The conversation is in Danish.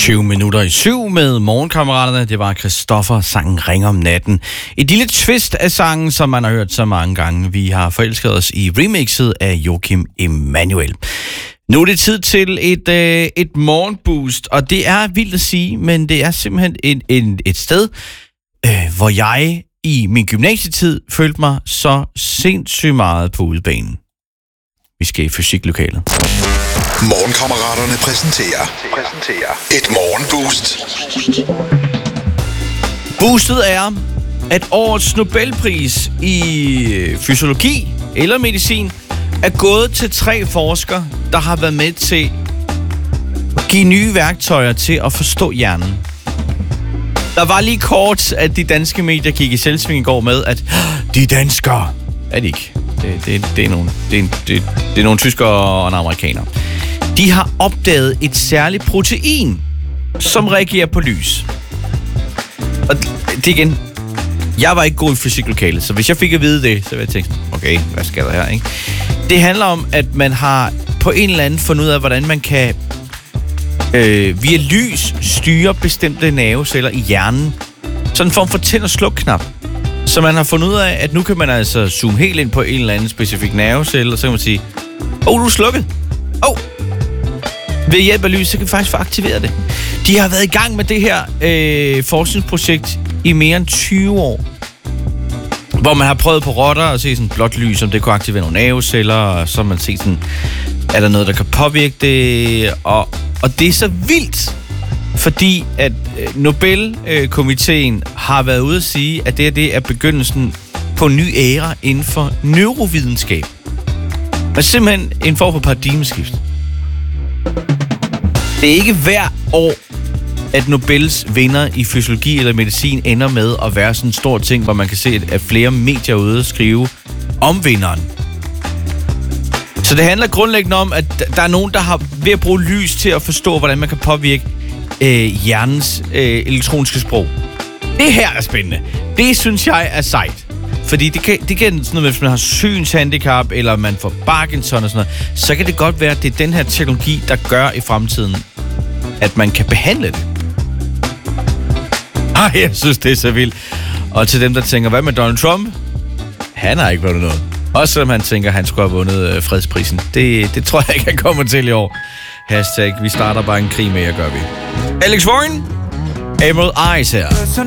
7:20 med Morgenkammeraterne. Det var Christoffer, sangen Ring om natten. Et lille twist af sangen, som man har hørt så mange gange. Vi har forelsket os i remixet af Joachim Emanuel. Nu er det tid til et morgenboost, og det er vildt at sige, men det er simpelthen et sted, hvor jeg i min gymnasietid følte mig så sindssygt meget på udebanen. Vi skal i fysiklokalet. Morgenkammeraterne præsenterer et morgenboost. Boostet er, at årets Nobelpris i fysiologi eller medicin er gået til 3 forskere, der har været med til at give nye værktøjer til at forstå hjernen. Der var lige kort, at de danske medier gik i selvsving i går med, at de danskere er det ikke. Det er nogle tyskere og en amerikaner. De har opdaget et særligt protein, som reagerer på lys. Og det igen, jeg var ikke god i fysiklokalet, så hvis jeg fik at vide det, så ville jeg tænke, okay, hvad skal der her, ikke? Det handler om, at man har på en eller anden fundet ud af, hvordan man kan via lys styre bestemte nerveceller i hjernen. Sådan en form for tænd- og sluk-knap. Så man har fundet ud af, at nu kan man altså zoome helt ind på en eller anden specifik nervecelle, og så kan man sige, du er slukket. Ved hjælp af lys, så kan vi faktisk få aktiveret det. De har været i gang med det her forskningsprojekt i mere end 20 år. Hvor man har prøvet på rotter at se sådan blåt lys, om det kunne aktivere nogle nerveceller, og så man se sådan, er der noget, der kan påvirke det, og det er så vildt, fordi at Nobelkomiteen har været ude at sige, at det er begyndelsen på en ny æra inden for neurovidenskab. Men simpelthen en form for paradigmeskift. Det er ikke hver år, at Nobels vinder i fysiologi eller medicin ender med at være sådan en stor ting, hvor man kan se, at flere medier ude at skrive om vinderen. Så det handler grundlæggende om, at der er nogen, der har ved at bruge lys til at forstå, hvordan man kan påvirke hjernens elektroniske sprog. Det her er spændende. Det synes jeg er sejt. Fordi det kan sådan noget, hvis man har synshandicap, eller man får Parkinson og sådan noget, så kan det godt være, at det er den her teknologi, der gør i fremtiden, at man kan behandle det. Jeg synes, det er så vildt. Og til dem, der tænker, hvad med Donald Trump? Han har ikke vundet noget. Også selvom han tænker, at han skulle have vundet fredsprisen. Det tror jeg ikke, han kommer til i år. #, vi starter bare en krig med jer, gør vi. Alex Warren, Emerald Eyes her.